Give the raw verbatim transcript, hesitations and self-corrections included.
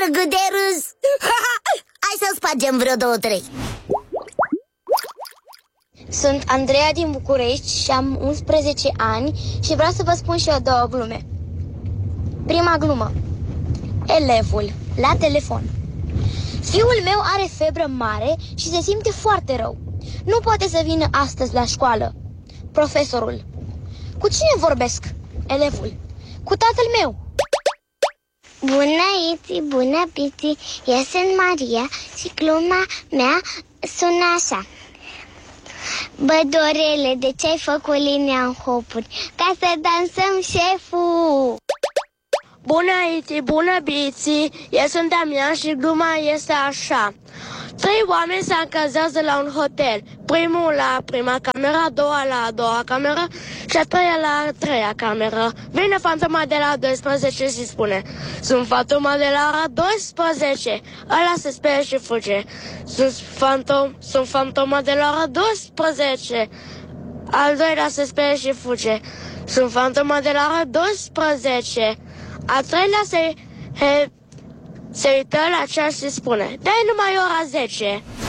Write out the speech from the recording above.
cât de râs! Hai să spargem vreo două, trei. Sunt Andreea din București și am unsprezece ani și vreau să vă spun și eu două glume. Prima glumă. Elevul la telefon. Fiul meu are febră mare și se simte foarte rău. Nu poate să vină astăzi la școală. Profesorul. Cu cine vorbesc? Elevul. Cu tatăl meu. Bună, Iti, bună, Piti. Eu sunt Maria și gluma mea sună așa. Bă, Dorele, de ce ai făcut linia în hopuri? Ca să dansăm, șeful! Bună, Iti, bună, Biții. Eu sunt Damian și gluma este așa. Trei oameni se angajează la un hotel. Primul la prima cameră, a doua la a doua cameră și a treia la a treia cameră. Vine fantoma de la doisprezece și spune: sunt fantoma de la ora doisprezece. Ăla se sperie și fuge. Sunt, fantom, sunt fantoma de la ora doisprezece. Al doilea se sperie și fuge. Sunt fantoma de la ora doisprezece. Al treilea se, he, se uită la ceas și spune: dai numai ora zece.